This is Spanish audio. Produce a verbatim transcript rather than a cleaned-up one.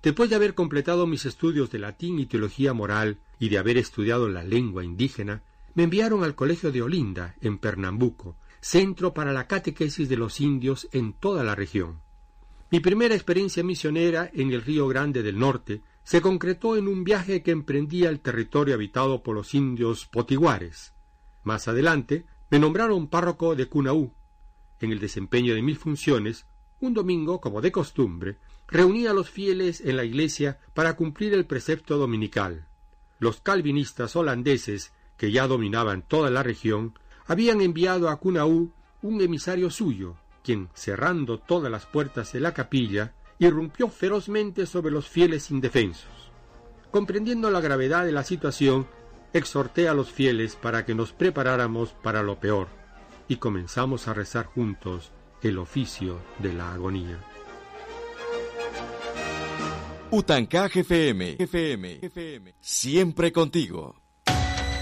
Después de haber completado mis estudios de latín y teología moral y de haber estudiado la lengua indígena, me enviaron al colegio de Olinda, en Pernambuco, centro para la catequesis de los indios en toda la región. Mi primera experiencia misionera en el Río Grande del Norte se concretó en un viaje que emprendí al territorio habitado por los indios potiguares. Más adelante, me nombraron párroco de Cunaú. En el desempeño de mis funciones, un domingo, como de costumbre, reuní a los fieles en la iglesia para cumplir el precepto dominical. Los calvinistas holandeses, que ya dominaban toda la región, habían enviado a Cunaú un emisario suyo, quien, cerrando todas las puertas de la capilla, irrumpió ferozmente sobre los fieles indefensos. Comprendiendo la gravedad de la situación, exhorté a los fieles para que nos preparáramos para lo peor, y comenzamos a rezar juntos el oficio de la agonía. Utancaje F M, F M, F M, siempre contigo.